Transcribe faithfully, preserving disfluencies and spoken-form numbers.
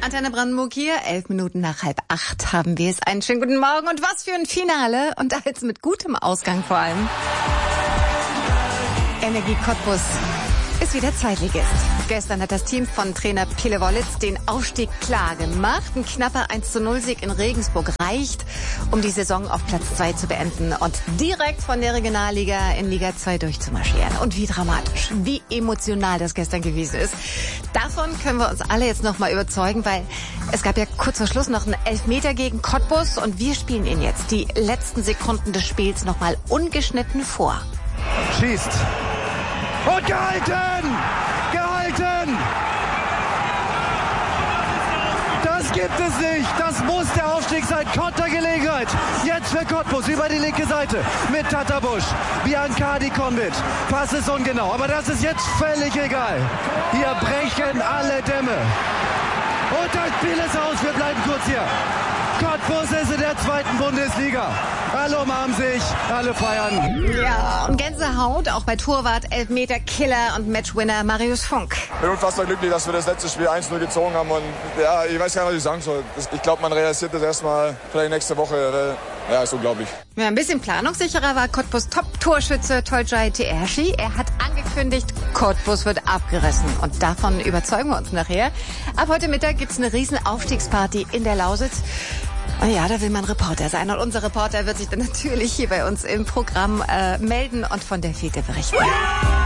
Antenne Brandenburg hier, elf Minuten nach halb acht haben wir es. Einen schönen guten Morgen und was für ein Finale und als mit gutem Ausgang vor allem. Energie Cottbus ist wieder Zweitligist. Gestern hat das Team von Trainer Pele Wollitz den Aufstieg klar gemacht. Ein knapper eins zu null Sieg in Regensburg reicht, um die Saison auf Platz zwei zu beenden und direkt von der Regionalliga in Liga zwei durchzumarschieren. Und wie dramatisch, wie emotional das gestern gewesen ist. Davon können wir uns alle jetzt noch mal überzeugen, weil es gab ja kurz vor Schluss noch einen Elfmeter gegen Cottbus und wir spielen ihn jetzt die letzten Sekunden des Spiels noch mal ungeschnitten vor. Schießt. Und gehalten! Gehalten! Das gibt es nicht! Das muss der Aufstieg sein! Kontergelegenheit! Jetzt für Cottbus über die linke Seite mit Tatabusch. Biancardi kommt mit. Pass ist ungenau, aber das ist jetzt völlig egal. Hier brechen alle Dämme. Und das Spiel ist aus, wir bleiben kurz hier. Cottbus ist in der zweiten Bundesliga. Alle umarmen sich, alle feiern. Ja, und Gänsehaut auch bei Torwart, Elfmeter, Killer und Matchwinner Marius Funk. Ich bin unfassbar glücklich, dass wir das letzte Spiel eins null gezogen haben. Und ja, ich weiß gar nicht, was ich sagen soll. Ich glaube, man realisiert das erstmal vielleicht nächste Woche. Ja, ist unglaublich. Ja, ein bisschen planungssicherer war Cottbus Top-Torschütze Tolcay Teershi. Er hat angekündigt, Cottbus wird abgerissen. Und davon überzeugen wir uns nachher. Ab heute Mittag gibt's eine riesen Aufstiegsparty in der Lausitz. Und ja, da will man Reporter sein. Und unser Reporter wird sich dann natürlich hier bei uns im Programm äh, melden und von der Fete berichten.